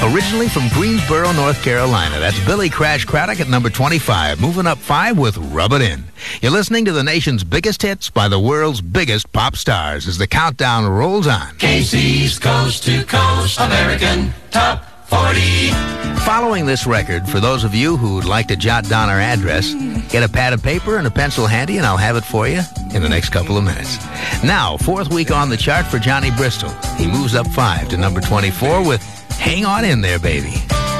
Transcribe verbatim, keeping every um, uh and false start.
Originally from Greensboro, North Carolina, that's Billy Crash Craddock at number twenty-five, moving up five with Rub It In. You're listening to the nation's biggest hits by the world's biggest pop stars as the countdown rolls on. K C's Coast to Coast American Top forty. Following this record, for those of you who would like to jot down our address, get a pad of paper and a pencil handy, and I'll have it for you in the next couple of minutes. Now, fourth week on the chart for Johnny Bristol. He moves up five to number twenty-four with Hang On In There, Baby.